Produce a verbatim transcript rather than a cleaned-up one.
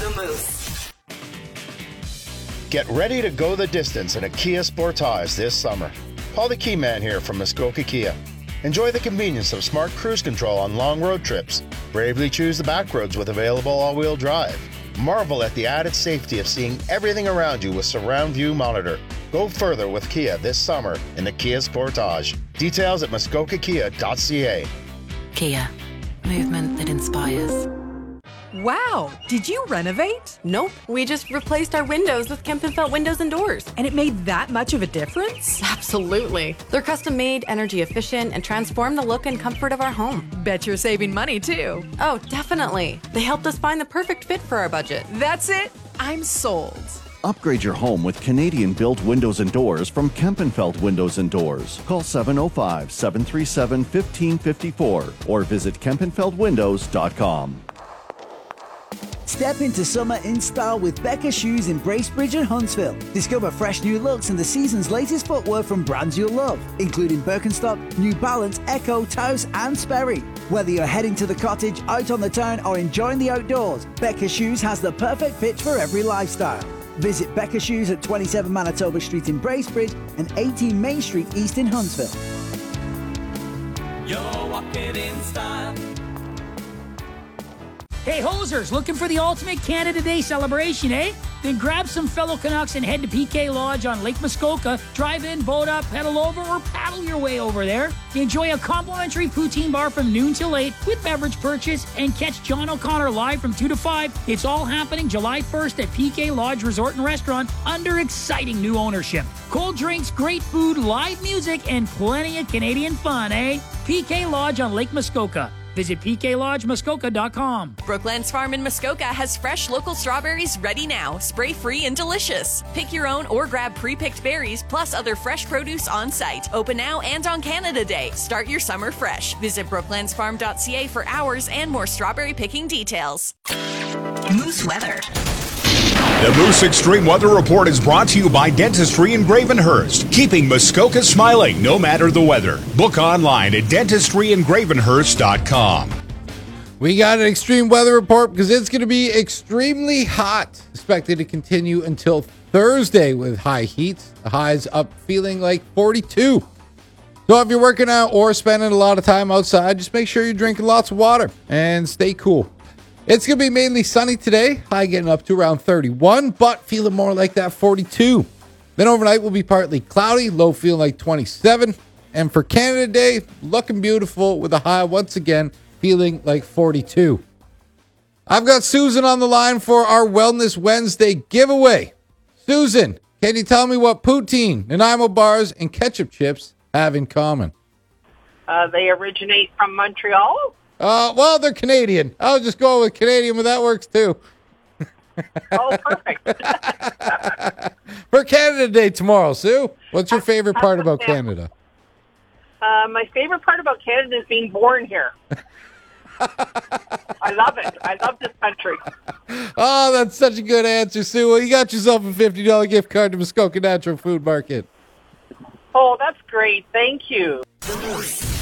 The Moose. Get ready to go the distance in a Kia Sportage this summer. Paul the Key Man here from Muskoka Kia. Enjoy the convenience of smart cruise control on long road trips. Bravely choose the back roads with available all-wheel drive. Marvel at the added safety of seeing everything around you with surround view monitor. Go further with Kia this summer in the Kia Sportage. Details at muskoka kia dot c a. Kia. Movement that inspires. Wow, did you renovate? Nope, we just replaced our windows with Kempenfelt windows and doors. And it made that much of a difference? Absolutely. They're custom made, energy efficient, and transform the look and comfort of our home. Bet you're saving money too. Oh, definitely. They helped us find the perfect fit for our budget. That's it. I'm sold. Upgrade your home with Canadian-built windows and doors from Kempenfelt Windows and Doors. Call seven oh five, seven three seven, one five five four or visit kempenfelt windows dot com. Step into summer in style with Becca Shoes in Bracebridge and Huntsville. Discover fresh new looks and the season's latest footwear from brands you'll love, including Birkenstock, New Balance, Echo, Taos, and Sperry. Whether you're heading to the cottage, out on the town, or enjoying the outdoors, Becca Shoes has the perfect fit for every lifestyle. Visit Becca Shoes at twenty-seven Manitoba Street in Bracebridge and eighteen Main Street East in Huntsville. You're walking in style. Hey, hosers, looking for the ultimate Canada Day celebration, eh? Then grab some fellow Canucks and head to P K Lodge on Lake Muskoka. Drive in, boat up, pedal over, or paddle your way over there. Enjoy a complimentary poutine bar from noon till eight with beverage purchase and catch John O'Connor live from two to five. It's all happening July first at P K Lodge Resort and Restaurant under exciting new ownership. Cold drinks, great food, live music, and plenty of Canadian fun, eh? P K Lodge on Lake Muskoka. Visit p k lodge muskoka dot com. Brooklands Farm in Muskoka has fresh local strawberries ready now, spray-free and delicious. Pick your own or grab pre-picked berries plus other fresh produce on site. Open now and on Canada Day. Start your summer fresh. Visit brooklands farm dot c a for hours and more strawberry picking details. Moose weather. The Moose Extreme Weather Report is brought to you by Dentistry in Gravenhurst, keeping Muskoka smiling no matter the weather. Book online at dentistry in gravenhurst dot com. We got an extreme weather report because it's going to be extremely hot. Expected to continue until Thursday with high heat. The highs up feeling like forty-two. So if you're working out or spending a lot of time outside, just make sure you're drinking lots of water and stay cool. It's going to be mainly sunny today, high getting up to around thirty-one, but feeling more like that forty-two. Then overnight will be partly cloudy, low feeling like twenty-seven. And for Canada Day, looking beautiful with a high once again feeling like forty-two. I've got Susan on the line for our Wellness Wednesday giveaway. Susan, can you tell me what poutine, Nanaimo bars, and ketchup chips have in common? Uh, they originate from Montreal. Uh, well, they're Canadian. I'll just go with Canadian, but that works too. Oh, perfect. For Canada Day tomorrow, Sue, what's your favorite part about Canada? Uh, my favorite part about Canada is being born here. I love it. I love this country. Oh, that's such a good answer, Sue. Well, you got yourself a fifty dollars gift card to Muskoka Natural Food Market. Oh, that's great. Thank you. The Moose.